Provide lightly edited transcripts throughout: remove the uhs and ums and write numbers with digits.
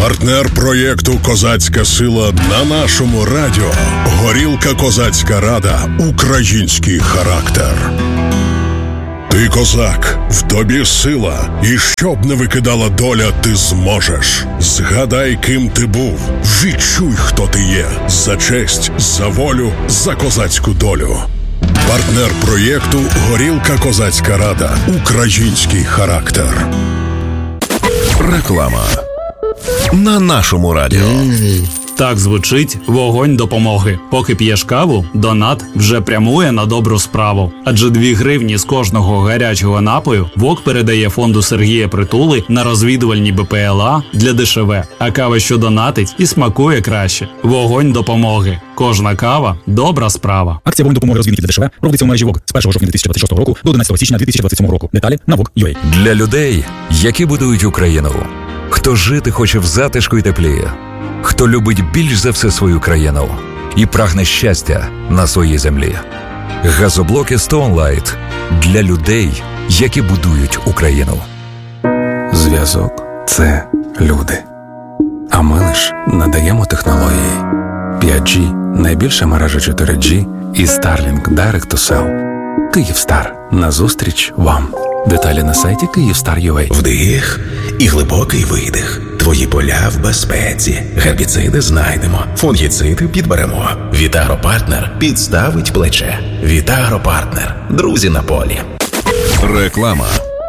Партнер проєкту «Козацька сила» на нашому радіо. Горілка «Козацька Рада». Український характер. Ти козак, в тобі сила, і щоб не викидала доля, ти зможеш. Згадай, ким ти був, відчуй, хто ти є. За честь, за волю, за козацьку долю. Партнер проєкту «Горілка «Козацька Рада». Український характер. Реклама на нашому радіо. Так звучить вогонь допомоги. Поки п'єш каву, донат вже прямує на добру справу. Адже 2 гривні з кожного гарячого напою ВОК передає фонду Сергія Притули на розвідувальні БПЛА для ДШВ. А кава, що донатить, і смакує краще. Вогонь допомоги. Кожна кава – добра справа. Акція «Вогонь допомоги розвідки для ДШВ» проводиться у мережі ВОК з 1 жовтня 2026 року до 11 січня 2027 року. Деталі на VOK.UA. Для людей, які будують Україну. Хто жити хоче в затишку і теплі. Хто любить більш за все свою країну і прагне щастя на своїй землі. Газоблоки Stone Light для людей, які будують Україну. Зв'язок – це люди. А ми лиш надаємо технології. 5G – найбільша мережа 4G і Starlink Direct to Cell. Київстар. Назустріч вам. Деталі на сайті Київстар.UA. Вдих і глибокий видих. Твої поля в безпеці. Гербіциди знайдемо. Фунгіциди підберемо. Вітагропартнер підставить плече. Вітагропартнер. Друзі на полі. Реклама.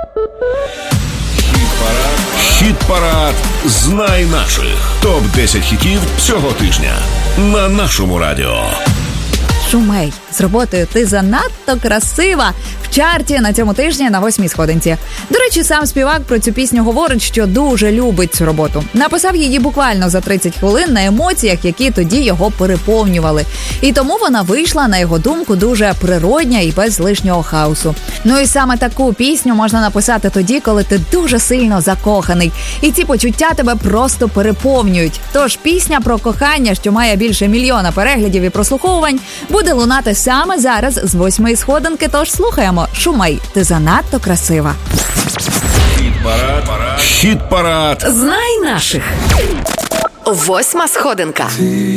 Хіт-парад «Знай наших». Топ-10 хітів цього тижня на нашому радіо. Шумей, з роботою «Ти занадто красива» в чарті на цьому тижні на 8-й сходинці. До речі, сам співак про цю пісню говорить, що дуже любить цю роботу. Написав її буквально за 30 хвилин на емоціях, які тоді його переповнювали. І тому вона вийшла, на його думку, дуже природня і без лишнього хаосу. Ну і саме таку пісню можна написати тоді, коли ти дуже сильно закоханий. І ці почуття тебе просто переповнюють. Тож пісня про кохання, що має більше 1 мільйона переглядів і прослуховувань, буде лунати саме зараз з 8-ї сходинки, тож слухаємо. Шумей, ти занадто красива. Хіт-парад. Знай наших. 8-ма сходинка.